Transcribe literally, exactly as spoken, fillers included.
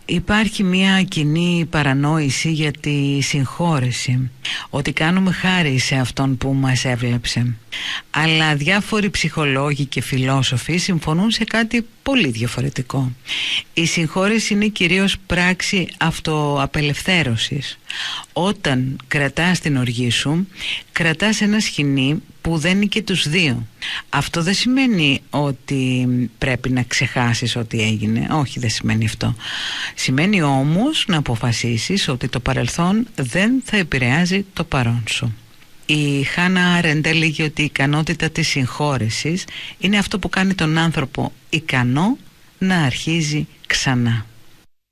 Υπάρχει μια κοινή παρανόηση για τη συγχώρεση, ότι κάνουμε χάρη σε αυτόν που μας έβλεψε. Αλλά διάφοροι ψυχολόγοι και φιλόσοφοι συμφωνούν σε κάτι πολύ διαφορετικό. Η συγχώρεση είναι κυρίως πράξη αυτοαπελευθέρωσης. Όταν κρατάς την οργή σου, κρατάς ένα σκηνή που δένει και τους δύο. Αυτό δεν σημαίνει ότι πρέπει να ξεχάσεις ό,τι έγινε. Όχι, δεν σημαίνει αυτό. Σημαίνει όμως να αποφασίσεις ότι το παρελθόν δεν θα επηρεάζει το παρόν σου. Η Χάνα Άρεντ έλεγε ότι η ικανότητα της συγχώρεσης είναι αυτό που κάνει τον άνθρωπο ικανό να αρχίζει ξανά.